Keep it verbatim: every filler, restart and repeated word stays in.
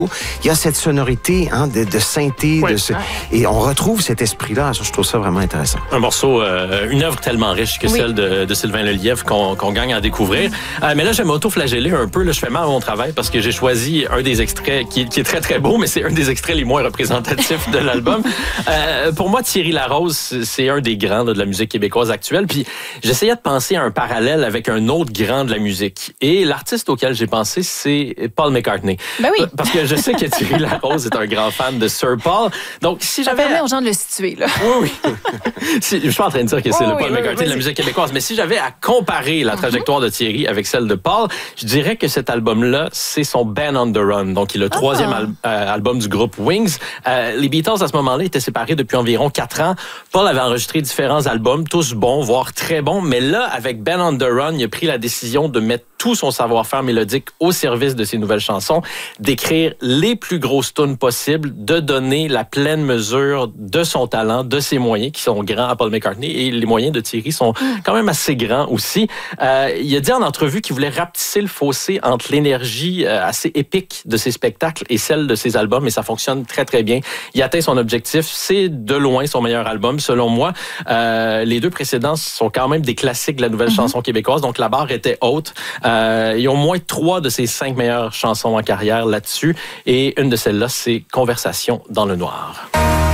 Il y a cette sonorité hein, de, de synthé, ouais. de ce, et on retrouve cet esprit-là. Je trouve ça vraiment intéressant. Un morceau, euh, une œuvre tellement riche que oui. celle de, de Sylvain Lelièvre qu'on, qu'on gagne à découvrir. Euh, mais là, je vais m'auto-flageller un peu. Là, je fais mal à mon travail parce que j'ai choisi un des extraits qui, qui est très, très beau, mais c'est un des extraits les moins représentatifs de l'album. Euh, pour moi, Thierry Larose, c'est un des grands là, de la musique québécoise actuelle. Puis j'essayais de penser à un parallèle avec un autre grand de la musique. Et l'artiste auquel j'ai pensé, c'est Paul McCartney. Ben oui. Parce que je sais que Thierry Larose est un grand fan de Sir Paul. Donc, si j'avais... Ça permet aux gens de le situer, là. Oui, oui. si, je suis pas en train de dire que c'est oh, le Paul oui, McCartney oui, de la musique québécoise, mais si j'avais à comparer la trajectoire mm-hmm. de Thierry avec celle de Paul, je dirais que cet album-là, c'est son Band on the Run, donc qui est le troisième ah. al- euh, album du groupe Wings. Euh, les Beatles, à ce moment-là, étaient séparés depuis environ quatre ans. Paul avait enregistré différents albums, tous bons, voire très bons, mais là, avec Band on the Run, il a pris la décision de mettre tout son savoir-faire mélodique au service de ses nouvelles chansons, d'écrire les plus grosses tunes possibles, de donner la pleine mesure de son talent, de ses moyens qui sont grands à Paul McCartney, et les moyens de Thierry sont quand même assez grands aussi. Euh, il a dit en entrevue qu'il voulait rapetisser le fossé entre l'énergie euh, assez épique de ses spectacles et celle de ses albums, et ça fonctionne très très bien. Il atteint son objectif, c'est de loin son meilleur album selon moi. Euh, les deux précédents sont quand même des classiques de la nouvelle mm-hmm. chanson québécoise, donc la barre était haute. Euh, ils ont au moins trois de ses cinq meilleures chansons en carrière là-dessus, et une de celles-là, c'est Conversation dans le noir.